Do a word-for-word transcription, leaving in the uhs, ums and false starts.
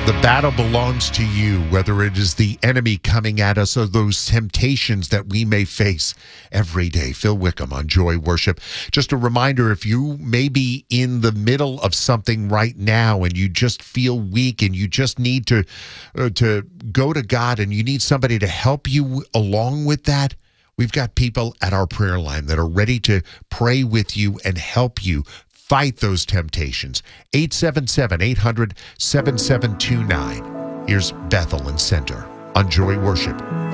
The battle belongs to you, whether it is the enemy coming at us or those temptations that we may face every day. Phil Wickham on Joy Worship. Just a reminder, if you may be in the middle of something right now and you just feel weak and you just need to, uh, to go to God and you need somebody to help you along with that, we've got people at our prayer line that are ready to pray with you and help you fight those temptations. eight seven seven, eight hundred, seven seven two nine. Here's Bethel and Center on Joy Worship.